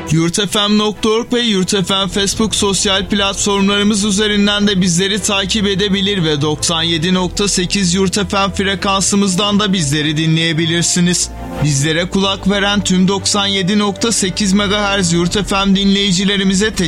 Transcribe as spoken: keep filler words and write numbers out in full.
yurtfm nokta org ve yurtfm Facebook sosyal platformlarımız üzerinden de bizleri takip edebilir ve doksan yedi nokta sekiz yurtfm frekansımızdan da bizleri dinleyebilirsiniz. Bizlere kulak veren tüm doksan yedi nokta sekiz megahertz yurtfm dinleyicilerimize teşekkür